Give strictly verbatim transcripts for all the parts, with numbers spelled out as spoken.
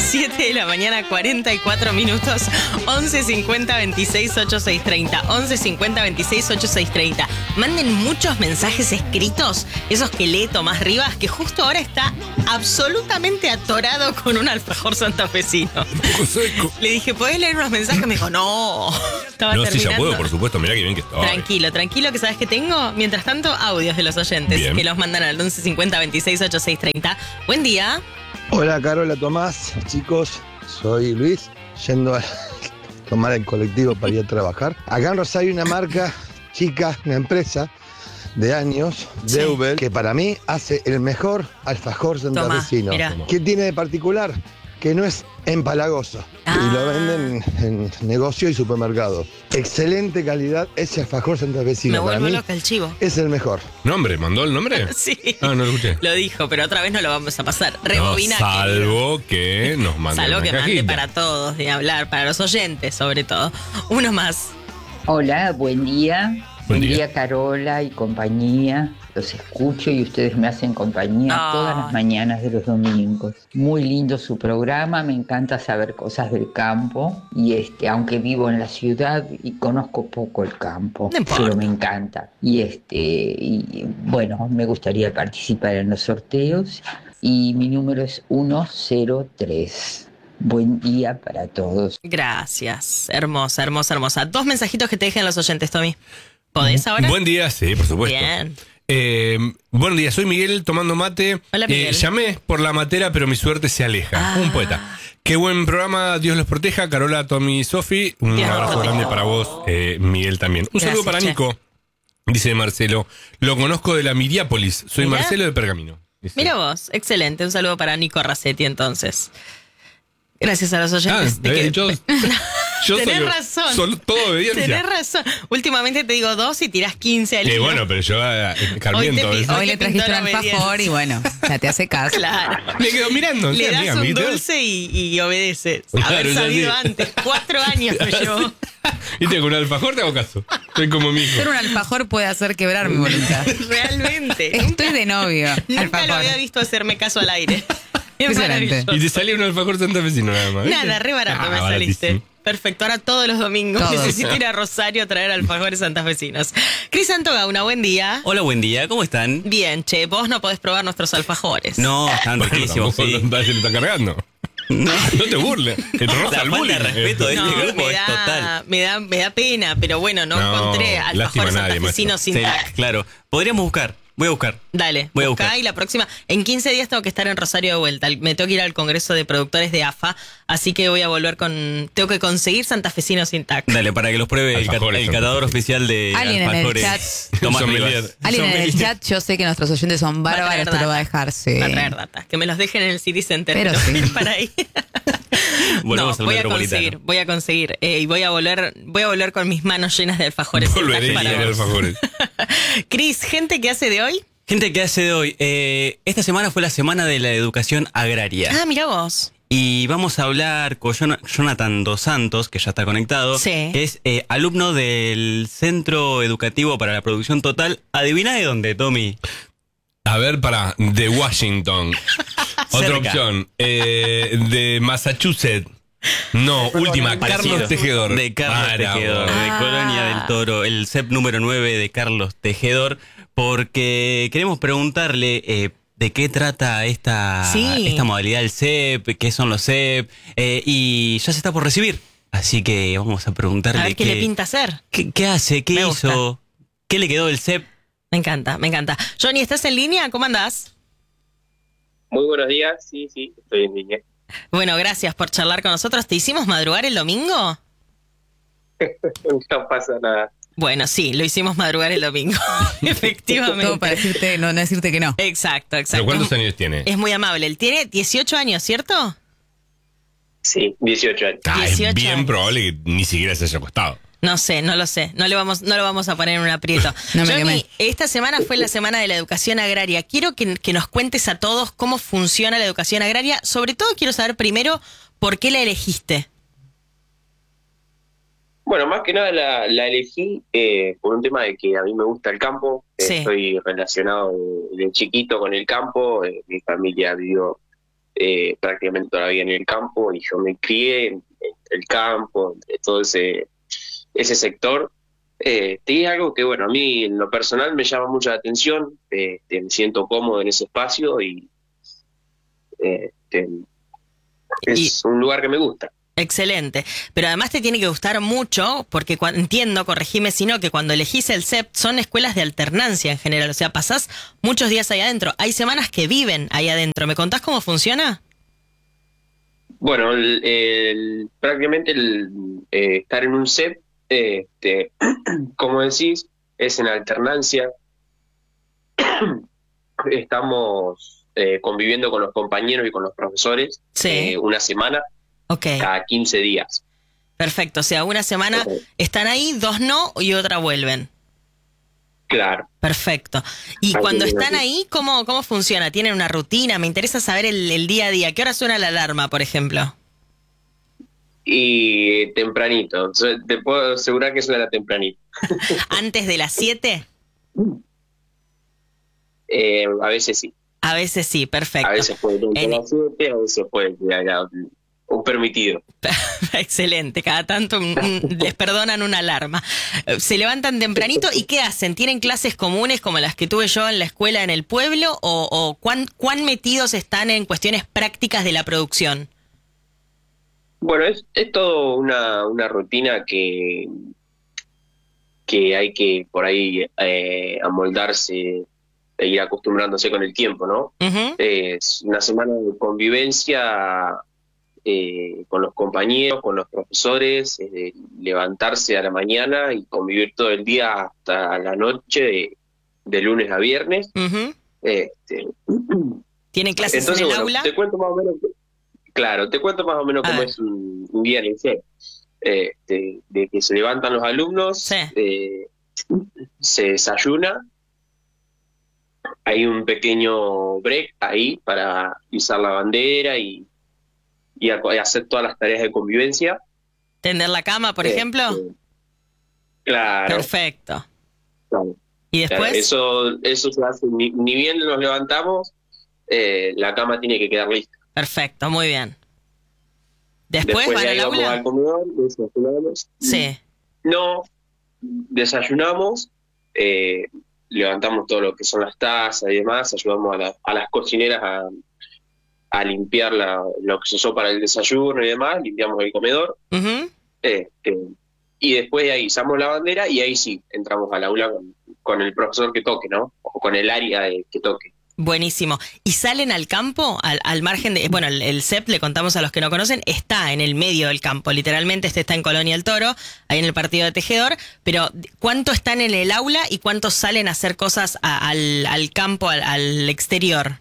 siete de la mañana, cuarenta y cuatro minutos. once cincuenta veintiséis ochenta y seis treinta. once cincuenta veintiséis ochenta y seis treinta. Manden muchos mensajes escritos, esos que lee Tomás Rivas, que justo ahora está absolutamente atorado con un alfajor santafesino. Un poco seco. Le dije, ¿podés leer unos mensajes? Me dijo, no. Estaba No, terminando. sí, ya puedo, por supuesto. Mirá que bien que estoy. Tranquilo, tranquilo, que sabes que tengo. Mientras tanto, audios de los oyentes. Bien. Que los mandan al once cincuenta veintiséis ochenta y seis treinta. Buen día. Hola Carola, Tomás, chicos, soy Luis, yendo a tomar el colectivo para ir a trabajar. Acá en Rosario hay una marca chica, una empresa de años, Sí. Deubel, que para mí hace el mejor alfajor santafesino. mirá. ¿Qué tiene de particular? Que no es empalagoso. Ah. Y lo venden en negocio y supermercado. Excelente calidad ese alfajor santafesino. Me para vuelvo mí loca el chivo. es el mejor. ¿Nombre? ¿Mandó el nombre? Sí. Ah, no lo escuché. Lo dijo, pero otra vez no lo vamos a pasar. No, Rebobina. salvo que nos mande Salvo una que mande cajita. para todos, de hablar, para los oyentes sobre todo. Uno más. Hola, buen día. Buen Buen día. día, Carola y compañía. Los escucho y ustedes me hacen compañía Ay. todas las mañanas de los domingos. Muy lindo su programa, me encanta saber cosas del campo. Y este, aunque vivo en la ciudad y conozco poco el campo, No importa. pero me encanta. Y este, y bueno, me gustaría participar en los sorteos. Y mi número es uno cero tres. Buen día para todos. Gracias. Hermosa, hermosa, hermosa. Dos mensajitos que te dejen los oyentes, Tommy. ¿Podés ahora? Buen día, sí, por supuesto. Bien. Eh, buen día, soy Miguel tomando mate. Hola, Miguel. Eh, llamé por la matera, pero mi suerte se aleja. Ah. Un poeta. Qué buen programa, Dios los proteja. Carola, Tommy y Sofi. Un Dios los abrazo proteja. grande para vos, eh, Miguel también. Un Gracias, saludo para che. Nico, dice Marcelo. Lo conozco de la Miriápolis. Soy Mirá. Marcelo de Pergamino. Dice. Mira vos, excelente. Un saludo para Nico Racetti, entonces. Gracias a los Ah, oyentes. de eh, que- yo, yo Tenés soy- razón. soy todo obediencia. Tenés razón. Últimamente te digo dos y tirás quince al Que hilo. bueno, pero yo eh, Hoy te escarmiento. pido- ¿ves? Hoy Hoy que le trajiste un pintó la alfajor y bueno, ya te hace caso. Claro. Me quedo mirando. Le ¿sí, das amiga? un ¿Viste? dulce y, y obedeces. Claro, Haber es sabido así. antes. Cuatro años me llevó. Viste, con un alfajor te hago caso. Soy como mi hijo. Ser un alfajor puede hacer quebrar mi voluntad. Realmente. Estoy de novio. Nunca lo alfajor. había visto hacerme caso al aire. Es Impresionante. maravilloso. Y te salió un alfajor santafesino nada más. ¿viste? Nada, re barato Ah, me saliste. baratísimo. Perfecto, ahora todos los domingos Todos. necesito ir a Rosario a traer alfajores santafesinos. Cris Antogauna, buen día. Hola, buen día, ¿cómo están? Bien, che, vos no podés probar nuestros alfajores. No, están Bueno, riquísimos, tampoco sí. lo- se lo está cargando. No. No te burles. Te roza La el falta bullying. de respeto de No, este grupo me es da, total. me da, me da pena, pero bueno, no, No, encontré lástima alfajores a nadie, santafesinos sin Sí, tac. claro. Podríamos buscar. Voy a buscar. Dale, Voy a buscá buscar. y la próxima. En quince días tengo que estar en Rosario de vuelta. Me tengo que ir al Congreso de Productores de A F A, así que voy a volver con. Tengo que conseguir santafesinos sin tac. Dale, para que los pruebe el, cat- Alfajores, el catador oficial de Alguien en el alfajores. chat. Tomás Sommelier. Rivas. Alguien en el Sommelier. chat, yo sé que nuestros oyentes son Va a bárbaros, traer te lo va a data. dejar, sí. Va a traer datas. Que me los dejen en el City Center. Pero no sí. ir para ahí. Volvemos no, al voy a Metropolitano. conseguir, voy a conseguir. Eh, y voy a volver, voy a volver con mis manos llenas de alfajores. sin Volveré tac a ir para a vos. alfajores. Cris, gente que hace de hoy. Gente, ¿qué hace de hoy? Eh, esta semana fue la semana de la educación agraria. Ah, mira vos. Y vamos a hablar con Jon- Jonathan Dos Santos, que ya está conectado. Sí. Que es eh, alumno del Centro Educativo para la Producción Total. ¿Adivina de dónde, Tommy? A ver, para, de Washington. Otra Cerca. opción. Eh, de Massachusetts. No, última, Parecido. Carlos Tejedor. De Carlos Para Tejedor, vos. de Ah. Colonia del Toro, el C E P número nueve de Carlos Tejedor, porque queremos preguntarle eh, de qué trata esta, Sí. esta modalidad del C E P, qué son los C E P, eh, y ya se está por recibir. Así que vamos a preguntarle A ver qué le pinta hacer. qué, qué hace, qué Me hizo, qué le quedó del C E P. Me encanta, me encanta. Johnny, ¿estás en línea? ¿Cómo andás? Muy buenos días, sí, sí, estoy en línea. Bueno, gracias por charlar con nosotros. ¿Te hicimos madrugar el domingo? No pasa nada. Bueno, sí, lo hicimos madrugar el domingo. Efectivamente. Todo para decirte, no, no decirte que no. Exacto, exacto. ¿Pero cuántos años tiene? Es muy amable. Él tiene dieciocho años, ¿cierto? Sí, dieciocho años. Ah, es dieciocho bien años. probable que ni siquiera se haya acostado. No sé, no lo sé. No le vamos, no lo vamos a poner en un aprieto. No me Johnny, quemé. esta semana fue la semana de la educación agraria. Quiero que, que nos cuentes a todos cómo funciona la educación agraria. Sobre todo quiero saber primero por qué la elegiste. Bueno, más que nada la, la elegí eh, por un tema de que a mí me gusta el campo. Eh, Sí. Estoy relacionado de, de chiquito con el campo. Eh, mi familia vivió eh, prácticamente toda la vida en el campo y yo me crié en, en el campo, en todo ese, ese sector. Eh, y es algo que, bueno, a mí en lo personal me llama mucho la atención, eh, eh, me siento cómodo en ese espacio y eh, eh, es Y- un lugar que me gusta. Excelente. Pero además te tiene que gustar mucho, porque cua- entiendo, corregime si no, que cuando elegís el C E P son escuelas de alternancia en general. O sea, pasás muchos días ahí adentro. Hay semanas que viven ahí adentro. ¿Me contás cómo funciona? Bueno, el, el- prácticamente el, eh, estar en un C E P, eh, este, como decís, es en alternancia. Estamos eh, conviviendo con los compañeros y con los profesores Sí. eh, una semana, Ok, cada quince días. perfecto. O sea, una semana Ok. están ahí, dos no y otra vuelven. Claro. Perfecto. Y Así cuando es, están así. ahí, ¿cómo, cómo funciona? ¿Tienen una rutina? Me interesa saber el, el día a día. ¿Qué hora suena la alarma, por ejemplo? Y tempranito, So- te puedo asegurar que suena tempranito. ¿Antes de las siete? Eh, a veces sí, A veces sí, perfecto. a veces puede ser En- a las siete, a veces puede que haya un un permitido. Excelente, cada tanto un- un- les perdonan una alarma. Eh, Se levantan tempranito y ¿qué hacen? ¿Tienen clases comunes como las que tuve yo en la escuela en el pueblo? ¿O, o cuán, cuán metidos están en cuestiones prácticas de la producción? Bueno, es, es todo una, una rutina que, que hay que por ahí eh, amoldarse e ir acostumbrándose con el tiempo, ¿no? Ujú. Es una semana de convivencia eh, con los compañeros, con los profesores, es de levantarse a la mañana y convivir todo el día hasta la noche, de, de lunes a viernes. Ujú. Este, ¿Tienen clases entonces, en el bueno, aula? te cuento más o menos, claro, te cuento más o menos A cómo ver. es un, un día en el C E P. Eh, de, de que se levantan los alumnos, Sí. eh, se desayuna, hay un pequeño break ahí para izar la bandera y, y a- y hacer todas las tareas de convivencia. ¿Tender la cama, por Eh, ejemplo? eh, claro, Perfecto. claro, ¿Y claro. después? Eso, eso se hace, ni, ni bien nos levantamos, eh, la cama tiene que quedar lista. Perfecto, muy bien. ¿Después, Después van de al ahí vamos aula? al comedor, desayunamos. Sí. No, desayunamos, eh, levantamos todo lo que son las tazas y demás, ayudamos a, la- a las cocineras a, a limpiar la, lo que se usó para el desayuno y demás, limpiamos el comedor, Ujú. este, y después de ahí izamos la bandera y ahí sí, entramos al aula con, con el profesor que toque, ¿no? O con el área de- que toque. Buenísimo. ¿Y salen al campo? Al, al margen de... Bueno, el, el C E P, le contamos a los que no conocen, está en el medio del campo. Literalmente este está en Colonia El Toro, ahí en el partido de Tejedor. Pero ¿cuánto están en el aula y cuántos salen a hacer cosas a- al, al campo, al, al exterior?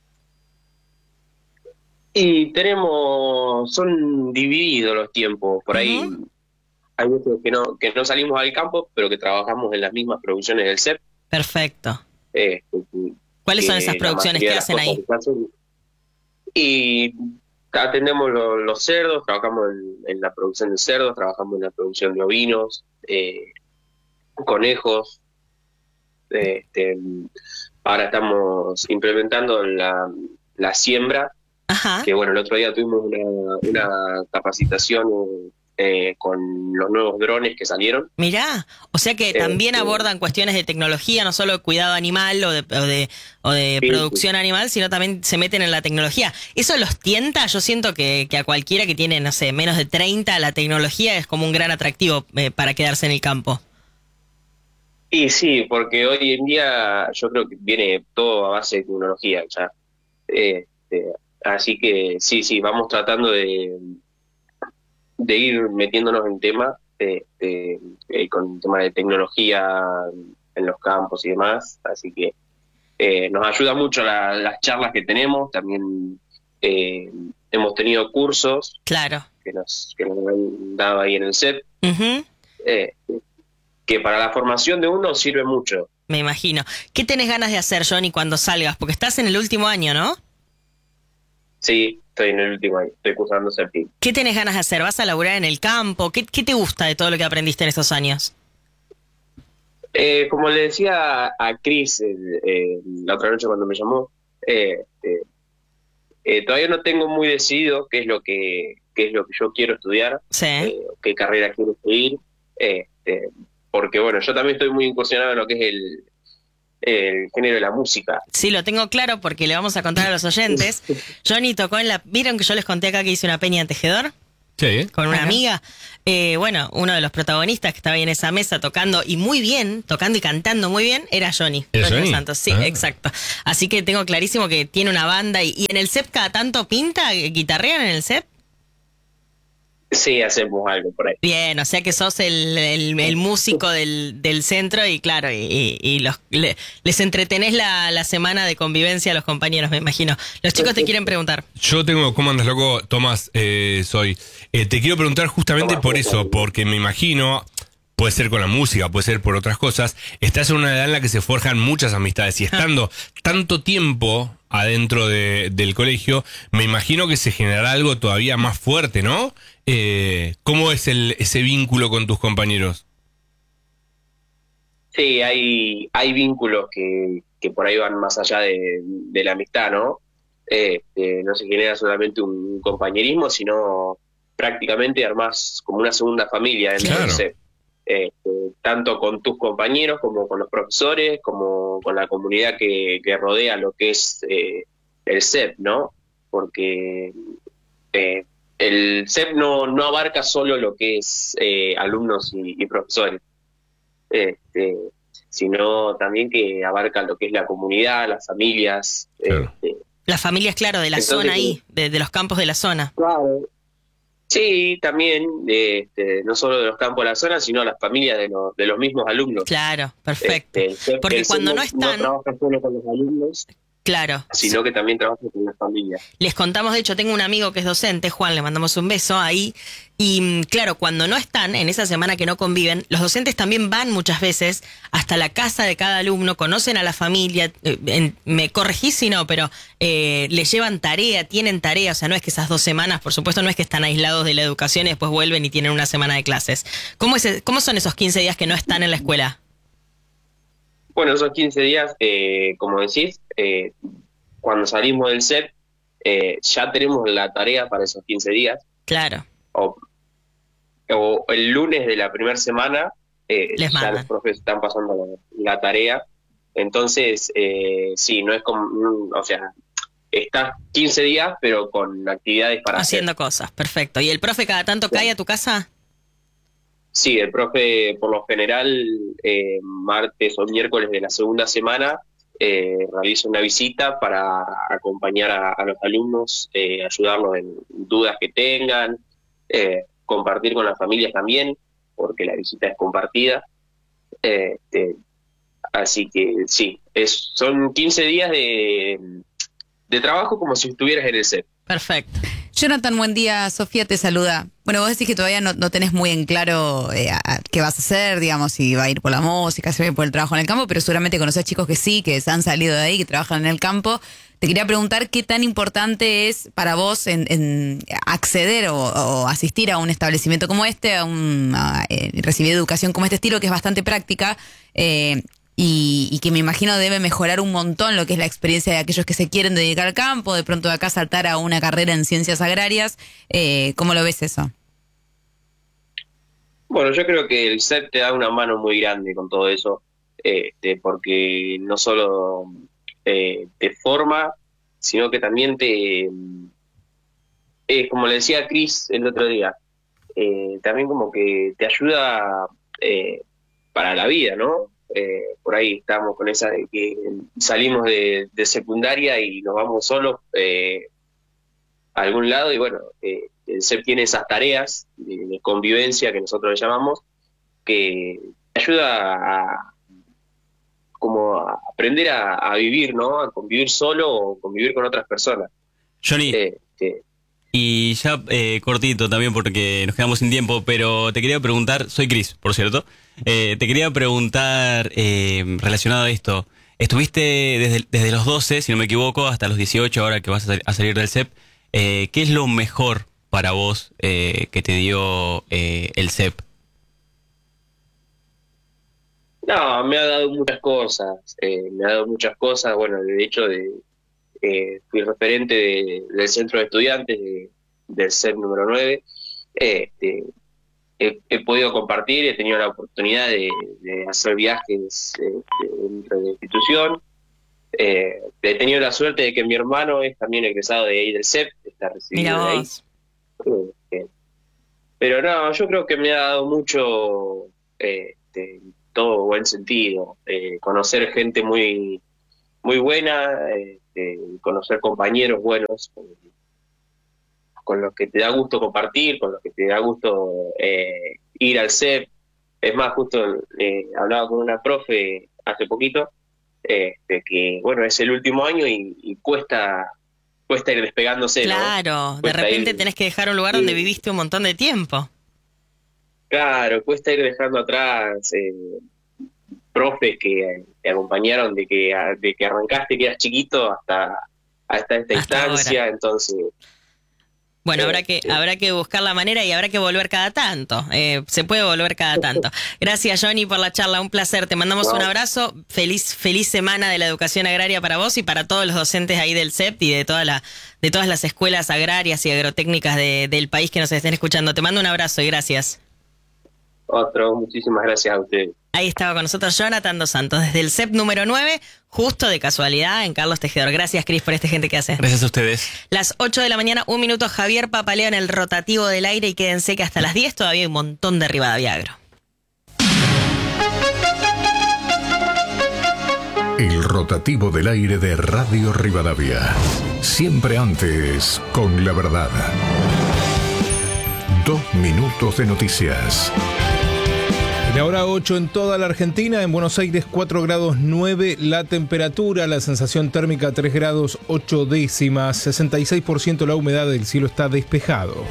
Y tenemos, son divididos los tiempos, por ahí Ujú. hay veces que no, que no salimos al campo, pero que trabajamos en las mismas producciones del C E P. Perfecto. eh, ¿Cuáles son que esas la producciones mayoría que de las hacen cosas ahí? que se hacen. Y atendemos lo- los cerdos, trabajamos en, en la producción de cerdos, trabajamos en la producción de ovinos, eh, conejos. eh, este, ahora estamos implementando la, la siembra, Ajá. que bueno, el otro día tuvimos una, una capacitación eh, con los nuevos drones que salieron. Mirá, o sea que también Este, abordan cuestiones de tecnología, no solo de cuidado animal o de, o de, o de Sí, producción animal, sino también se meten en la tecnología. ¿Eso los tienta? Yo siento que, que a cualquiera que tiene, no sé, menos de treinta, la tecnología es como un gran atractivo eh, para quedarse en el campo. Y sí, porque hoy en día yo creo que viene todo a base de tecnología ya. Eh, este, así que sí, sí, vamos tratando de, de ir metiéndonos en tema eh, eh, eh, con el tema de tecnología en los campos y demás. Así que eh, nos ayuda mucho la- las charlas que tenemos. También eh, hemos tenido cursos Claro. que nos, que nos han dado ahí en el C E P. Ujú. eh, que para la formación de uno sirve mucho. Me imagino. ¿Qué tenés ganas de hacer, Johnny, cuando salgas? Porque estás en el último año, ¿no? Sí, estoy en el último año, estoy cursando séptimo. ¿Qué tenés ganas de hacer? ¿Vas a laburar en el campo? ¿Qué, qué te gusta de todo lo que aprendiste en estos años? Eh, como le decía a Cris eh, eh, la otra noche cuando me llamó, eh, eh, Eh, todavía no tengo muy decidido qué es lo que qué es lo que yo quiero estudiar, Sí. eh, qué carrera quiero seguir, este, porque bueno, yo también estoy muy incursionado en lo que es el, el género de la música. Sí, lo tengo claro porque le vamos a contar a los oyentes. Johnny tocó en la... ¿Vieron que yo les conté acá que hice una peña en tejedor? Sí. Con una Ajá. amiga. Eh, bueno, uno de los protagonistas que estaba ahí en esa mesa tocando, y muy bien, tocando y cantando muy bien, era Johnny. ¿Era Johnny Johnny? Santos, sí, Ah. exacto. Así que tengo clarísimo que tiene una banda. Y, y en el C E P cada tanto pinta, guitarrean en el C E P. Sí, hacemos algo por ahí. Bien, o sea que sos el, el, el músico del, del centro y claro, y, y- y los, le- les entretenés la, la semana de convivencia a los compañeros, me imagino. Los chicos te quieren preguntar. Yo tengo, ¿cómo andas, loco? Tomás, eh, soy. Eh, te quiero preguntar justamente Tomás, por ¿cómo eso, estás? porque me imagino, puede ser con la música, puede ser por otras cosas, estás en una edad en la que se forjan muchas amistades y estando tanto tiempo adentro de- del colegio, me imagino que se generará algo todavía más fuerte, ¿no? Eh, ¿Cómo es el, ese vínculo con tus compañeros? Sí, hay, hay vínculos que, que por ahí van más allá de, de la amistad, ¿no? Este, no se genera solamente un compañerismo, sino prácticamente armás como una segunda familia dentro Claro. del C E P. Este, tanto con tus compañeros como con los profesores, como con la comunidad que, que rodea lo que es eh, el C E P, ¿no? Porque eh, el C E P no, no abarca solo lo que es eh, alumnos y, y profesores, este, sino también que abarca lo que es la comunidad, las familias. Claro. Este, Las familias, claro, de la Entonces, zona ahí, de, de los campos de la zona. claro. Sí, también, este, no solo de los campos de la zona, sino las familias de, los de los mismos alumnos. Claro, perfecto. Este, el C E P Porque el C E P cuando no están- no trabaja solo con los alumnos, Claro. sino que también trabaja con las familias. Les contamos, de hecho, tengo un amigo que es docente, Juan, le mandamos un beso ahí. Y mm, claro, cuando no están, en esa semana que no conviven, los docentes también van muchas veces hasta la casa de cada alumno, conocen a la familia, eh, en- me corregís si no, pero eh, les llevan tarea, tienen tarea, o sea, no es que esas dos semanas, por supuesto, no es que están aislados de la educación y después vuelven y tienen una semana de clases. ¿Cómo, es, cómo son esos quince días que no están en la escuela? Bueno, esos quince días, eh, como decís, eh, cuando salimos del C E P, eh, ya tenemos la tarea para esos quince días. Claro. O, o el lunes de la primera semana, eh, Les ya mandan. los profes están pasando la, la tarea. Entonces, eh, sí, no es como, mm, o sea, estás quince días, pero con actividades para Haciendo hacer. cosas, perfecto. ¿Y el profe cada tanto cae a tu casa? Sí, el profe, por lo general, eh, martes o miércoles de la segunda semana, eh, realiza una visita para acompañar a, a los alumnos, eh, ayudarlos en dudas que tengan, eh, compartir con las familias también, porque la visita es compartida. Eh, este, así que sí, es, son quince días de, de trabajo como si estuvieras en el C E P. Perfecto. Jonathan, buen día. Sofía te saluda. Bueno, vos decís que todavía no, no tenés muy en claro eh, a- a- qué vas a hacer, digamos, si va a ir por la música, si va a ir por el trabajo en el campo, pero seguramente conocés chicos que sí, que se han salido de ahí, que trabajan en el campo. Te quería preguntar qué tan importante es para vos en, en acceder o, o asistir a un establecimiento como este, a, un, a eh, recibir educación como este estilo, que es bastante práctica, eh, y, y que me imagino debe mejorar un montón lo que es la experiencia de aquellos que se quieren dedicar al campo, de pronto de acá saltar a una carrera en ciencias agrarias. Eh, ¿Cómo lo ves eso? Bueno, yo creo que el C E P te da una mano muy grande con todo eso, este, porque no solo eh, te forma, sino que también te, eh, como le decía Cris el otro día, eh, también como que te ayuda eh, para la vida, ¿no? Eh, por ahí estamos con esa de que salimos de, de secundaria y nos vamos solos eh, a algún lado y bueno, eh, el C E P tiene esas tareas de, de convivencia que nosotros le llamamos, que te ayuda a como a aprender a, a vivir, ¿no? A convivir solo o convivir con otras personas. Johnny, Eh, este, y ya eh, cortito también porque nos quedamos sin tiempo, pero te quería preguntar, soy Cris, por cierto, eh, te quería preguntar eh, relacionado a esto, estuviste desde, desde los doce, si no me equivoco, hasta los dieciocho, ahora que vas a, sal- a salir del C E P, eh, ¿qué es lo mejor para vos eh, que te dio eh, el C E P? no, me ha dado muchas cosas, eh, me ha dado muchas cosas, bueno, el hecho de, eh, fui referente de, del centro de estudiantes de, del C E P número nueve. Este, he, he podido compartir, he tenido la oportunidad de, de hacer viajes eh, dentro de la institución. Eh, he tenido la suerte de que mi hermano es también egresado de ahí del C E P, está recibido Mira de ahí. vos. Eh, pero no, yo creo que me ha dado mucho, eh, este, todo buen sentido, eh, conocer gente muy, muy buena, este, conocer compañeros buenos con, con los que te da gusto compartir, con los que te da gusto eh, ir al C E P. Es más, justo eh, hablaba con una profe hace poquito, este, que bueno, es el último año y, y cuesta cuesta ir despegándose, Claro, ¿no? de Cuesta repente ir- tenés que dejar un lugar donde viviste un montón de tiempo. Claro, cuesta ir dejando atrás eh, profes que te acompañaron de que de que arrancaste, que eras chiquito, hasta hasta esta Hasta instancia, entonces Bueno, Eh, habrá que eh. habrá que buscar la manera y habrá que volver cada tanto. Eh, se puede volver cada tanto. Gracias, Johnny, por la charla. Un placer. Te mandamos No. un abrazo. Feliz feliz semana de la educación agraria para vos y para todos los docentes ahí del C E P y de toda la de todas las escuelas agrarias y agrotécnicas de- del país que nos estén escuchando. Te mando un abrazo y gracias. otro, muchísimas gracias a ustedes. Ahí estaba con nosotros Jonathan Dos Santos desde el C E P número nueve, justo de casualidad en Carlos Tejedor. Gracias, Cris, por este gente que hace. Gracias a ustedes. Las ocho de la mañana, un minuto, Javier Papaleo en el rotativo del aire y quédense que hasta las diez todavía hay un montón de Rivadavia Agro. El rotativo del aire de Radio Rivadavia. Siempre antes, con la verdad. Dos minutos de noticias. En la hora ocho en toda la Argentina, en Buenos Aires cuatro grados nueve la temperatura, la sensación térmica tres grados ocho décimas, sesenta y seis por ciento la humedad, del cielo está despejado.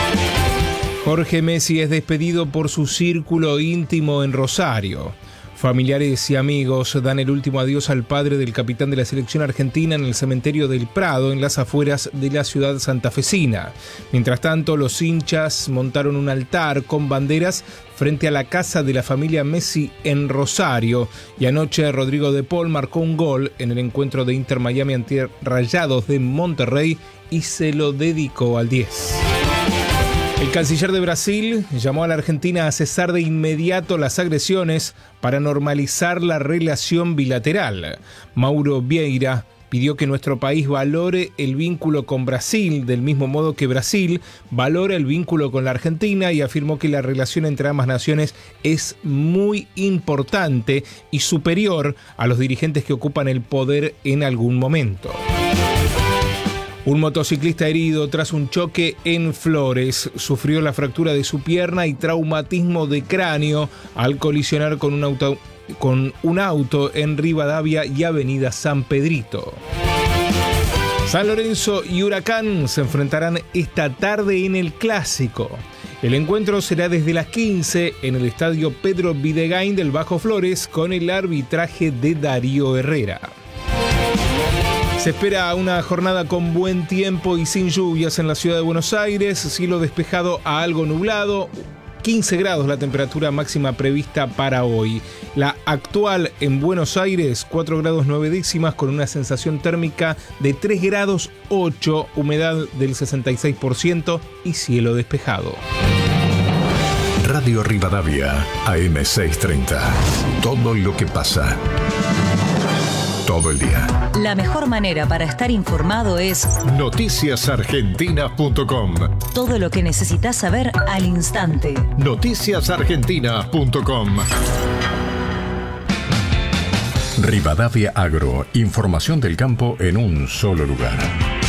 Jorge Messi es despedido por su círculo íntimo en Rosario. Familiares y amigos dan el último adiós al padre del capitán de la selección argentina en el cementerio del Prado, en las afueras de la ciudad santafesina. Mientras tanto, los hinchas montaron un altar con banderas frente a la casa de la familia Messi en Rosario. Y anoche Rodrigo de Paul marcó un gol en el encuentro de Inter Miami ante Rayados de Monterrey y se lo dedicó al diez. El canciller de Brasil llamó a la Argentina a cesar de inmediato las agresiones para normalizar la relación bilateral. Mauro Vieira pidió que nuestro país valore el vínculo con Brasil, del mismo modo que Brasil valora el vínculo con la Argentina, y afirmó que la relación entre ambas naciones es muy importante y superior a los dirigentes que ocupan el poder en algún momento. Un motociclista herido tras un choque en Flores sufrió la fractura de su pierna y traumatismo de cráneo al colisionar con un auto, con un auto en Rivadavia y Avenida San Pedrito. San Lorenzo y Huracán se enfrentarán esta tarde en el Clásico. El encuentro será desde las quince en el estadio Pedro Videgain del Bajo Flores con el arbitraje de Darío Herrera. Se espera una jornada con buen tiempo y sin lluvias en la ciudad de Buenos Aires, cielo despejado a algo nublado, quince grados la temperatura máxima prevista para hoy. La actual en Buenos Aires, cuatro grados nueve décimas con una sensación térmica de tres grados ocho, humedad del sesenta y seis por ciento y cielo despejado. Radio Rivadavia, A M seiscientos treinta. Todo lo que pasa. Todo el día. La mejor manera para estar informado es noticias argentina punto com. todo lo que necesitas saber al instante. noticias argentina punto com. Rivadavia Agro, información del campo en un solo lugar.